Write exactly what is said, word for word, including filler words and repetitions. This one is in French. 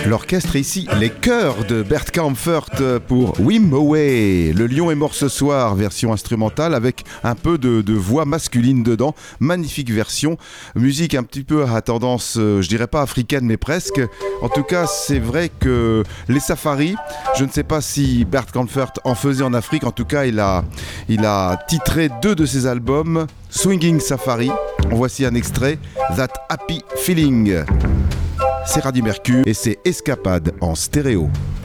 L'orchestre ici, les chœurs de Bert Kaempfert pour Wim Away. Le lion est mort ce soir, version instrumentale avec un peu de, de voix masculine dedans. Magnifique version. Musique un petit peu à tendance, je dirais pas africaine, mais presque. En tout cas, c'est vrai que les safaris, je ne sais pas si Bert Kaempfert en faisait en Afrique. En tout cas, il a, il a titré deux de ses albums, Swinging Safari. En voici un extrait, That Happy Feeling. C'est Radio Mercure et c'est Escapade en stéréo.